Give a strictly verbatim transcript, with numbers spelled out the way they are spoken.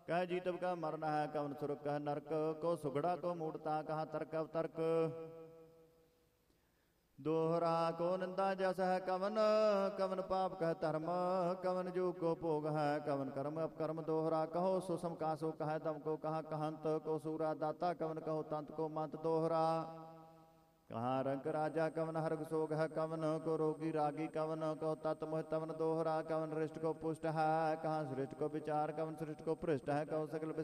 कह जीतव का मरना है कवन सुर कह नरक को सुगड़ा को मूढ़ता कहा तर्क अवतर्क दोहरा को निंदा जस है कवन कवन पाप कह धर्म कवन जो को भोग है कवन कर्म अपकर्म दोहरा कहो सो सम का सो कह दम को कहा कहंत को सूरा दाता कवन कहो तंत को मंत दोहरा कहाँ रंग राजा कवन हर्ग सोग है कवन को रोगी रागी कवन को तत् मोह तवन दोहरा कवन रिष्ट को पुष्ट है कहाँ सृष्ट को विचार कवन सृष्ट को पृष्ठ है कहो सकल